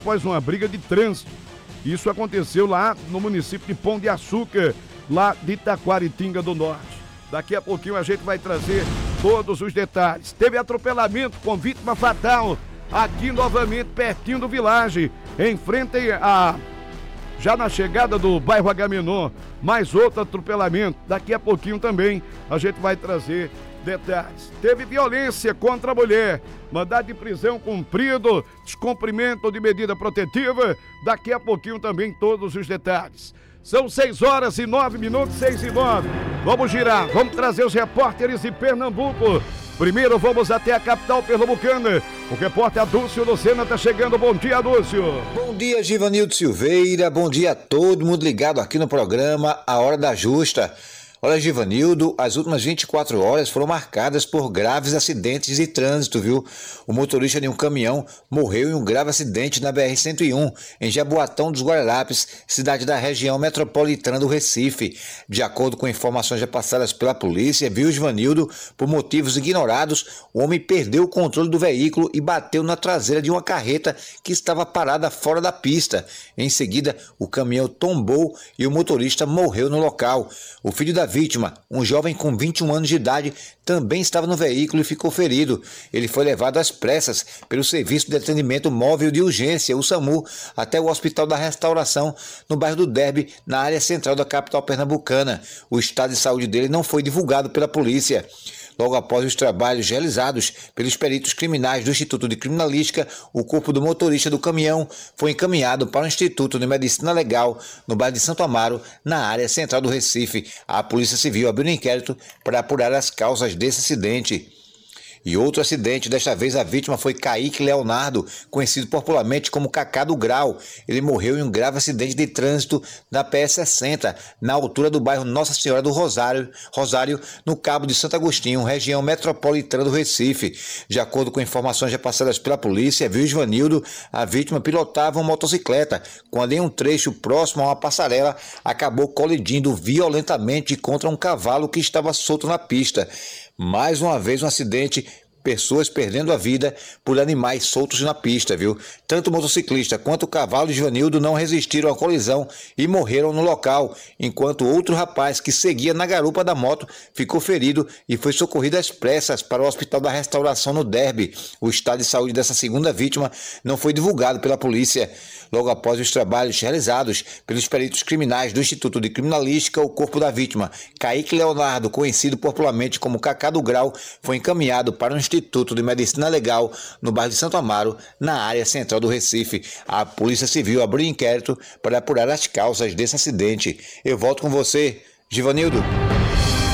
após uma briga de trânsito. Isso aconteceu lá no município de Pão de Açúcar, lá de Taquaritinga do Norte. Daqui a pouquinho a gente vai trazer todos os detalhes. Teve atropelamento com vítima fatal aqui novamente pertinho do Village, em frente a... já na chegada do bairro Agamenon, mais outro atropelamento. Daqui a pouquinho também a gente vai trazer detalhes. Teve violência contra a mulher, mandado de prisão cumprido, descumprimento de medida protetiva. Daqui a pouquinho também todos os detalhes. São 6h09, 6h09. Vamos girar, vamos trazer os repórteres de Pernambuco. Primeiro vamos até a capital pernambucana. O repórter Adúcio Lucena está chegando. Bom dia, Adúcio. Bom dia, Givanildo Silveira. Bom dia a todo mundo ligado aqui no programa A Hora da Justa. Olha, Givanildo, as últimas 24 horas foram marcadas por graves acidentes de trânsito, viu? O motorista de um caminhão morreu em um grave acidente na BR-101, em Jaboatão dos Guararapes, cidade da região metropolitana do Recife. De acordo com informações já passadas pela polícia, viu, Givanildo, por motivos ignorados, o homem perdeu o controle do veículo e bateu na traseira de uma carreta que estava parada fora da pista. Em seguida, o caminhão tombou e o motorista morreu no local. O filho da vítima, um jovem com 21 anos de idade, também estava no veículo e ficou ferido. Ele foi levado às pressas pelo Serviço de Atendimento Móvel de Urgência, o SAMU, até o Hospital da Restauração, no bairro do Derby, na área central da capital pernambucana. O estado de saúde dele não foi divulgado pela polícia. Logo após os trabalhos realizados pelos peritos criminais do Instituto de Criminalística, o corpo do motorista do caminhão foi encaminhado para o Instituto de Medicina Legal, no bairro de Santo Amaro, na área central do Recife. A Polícia Civil abriu um inquérito para apurar as causas desse acidente. E outro acidente, desta vez a vítima foi Kaique Leonardo, conhecido popularmente como Cacá do Grau. Ele morreu em um grave acidente de trânsito na PS60, na altura do bairro Nossa Senhora do Rosário, no Cabo de Santo Agostinho, região metropolitana do Recife. De acordo com informações repassadas pela polícia, viu, Givanildo, a vítima pilotava uma motocicleta, quando em um trecho próximo a uma passarela, acabou colidindo violentamente contra um cavalo que estava solto na pista. Mais uma vez um acidente, pessoas perdendo a vida por animais soltos na pista, viu? Tanto o motociclista quanto o cavalo de Givanildo não resistiram à colisão e morreram no local, enquanto outro rapaz que seguia na garupa da moto ficou ferido e foi socorrido às pressas para o Hospital da Restauração no Derby. O estado de saúde dessa segunda vítima não foi divulgado pela polícia. Logo após os trabalhos realizados pelos peritos criminais do Instituto de Criminalística, o corpo da vítima, Kaique Leonardo, conhecido popularmente como Cacá do Grau, foi encaminhado para o Instituto de Medicina Legal, no bairro de Santo Amaro, na área central do Recife. A Polícia Civil abriu inquérito para apurar as causas desse acidente. Eu volto com você, Givanildo.